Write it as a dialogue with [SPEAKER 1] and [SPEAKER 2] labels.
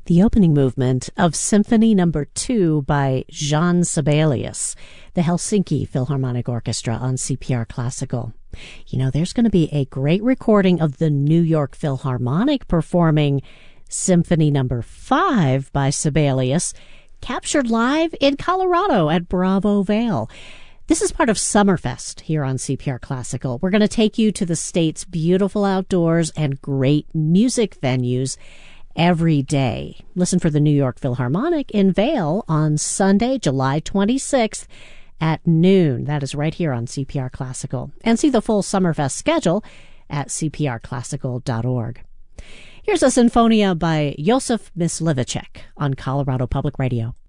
[SPEAKER 1] The opening movement of Symphony No. 2 by Jean Sibelius, the Helsinki Philharmonic Orchestra on CPR Classical. You know, there's going to be a great recording of the New York Philharmonic performing Symphony No. 5 by Sibelius, captured live in Colorado at Bravo Vale. This is part of Summerfest here on CPR Classical. We're going to take you to the state's beautiful outdoors and great music venues every day. Listen for the New York Philharmonic in Vail on Sunday, July 26th at noon. That is right here on CPR Classical. And see the full Summerfest schedule at cprclassical.org. Here's a Sinfonia by Josef Myslivacek on Colorado Public Radio.